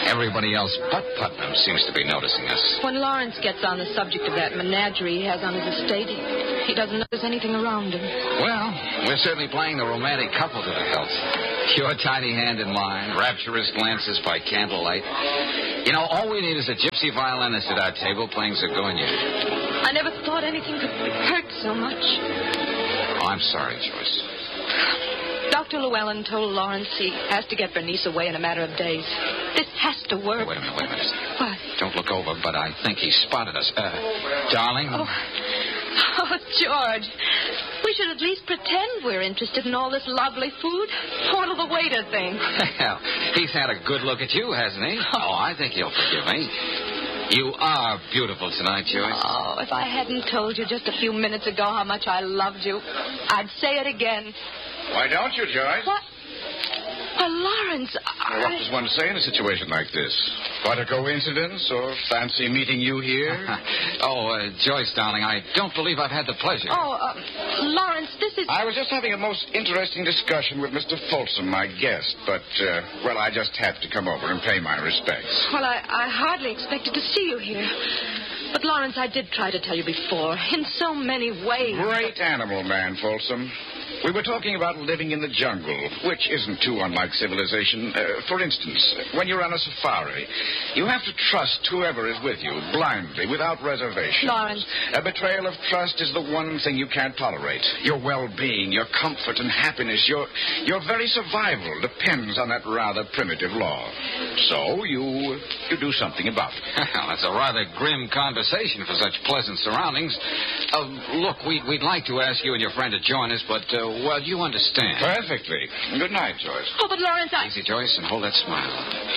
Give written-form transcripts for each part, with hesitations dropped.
Everybody else but Putnam seems to be noticing us. When Lawrence gets on the subject of that menagerie he has on his estate, he doesn't notice anything around him. Well, we're certainly playing the romantic couple to the hilt. Your tiny hand in mine, rapturous glances by candlelight. You know, all we need is a gypsy violinist at our table playing Zagonia. I never thought anything could hurt so much. Oh, I'm sorry, Joyce. Dr. Llewellyn told Lawrence he has to get Bernice away in a matter of days. This has to work. Wait a minute. What? Don't look over, but I think he spotted us. Darling? Oh, George. We should at least pretend we're interested in all this lovely food. What will the waiter think? Well, he's had a good look at you, hasn't he? Oh, I think he'll forgive me. You are beautiful tonight, Joyce. Oh, if I hadn't told you just a few minutes ago how much I loved you, I'd say it again. Why don't you, Joyce? What? Well, Lawrence, Well, what does one say in a situation like this? What a coincidence, or fancy meeting you here? Joyce, darling, I don't believe I've had the pleasure. Lawrence, this is... I was just having a most interesting discussion with Mr. Folsom, my guest, but, I just had to come over and pay my respects. Well, I hardly expected to see you here. But, Lawrence, I did try to tell you before, in so many ways. Great animal man, Folsom. We were talking about living in the jungle, which isn't too unlike civilization. For instance, when you're on a safari, you have to trust whoever is with you, blindly, without reservation. Lawrence. A betrayal of trust is the one thing you can't tolerate. Your well-being, your comfort and happiness, your very survival depends on that rather primitive law. So you do something about it. Well, that's a rather grim conversation for such pleasant surroundings. Look, we'd like to ask you and your friend to join us, but, you understand. Perfectly. Good night, Joyce. Oh, but Lawrence, Easy, Joyce, and hold that smile.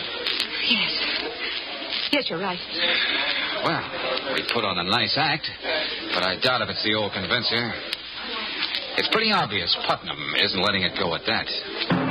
Yes, you're right. Well, we put on a nice act, but I doubt if it's the old convincer. It's pretty obvious Putnam isn't letting it go at that.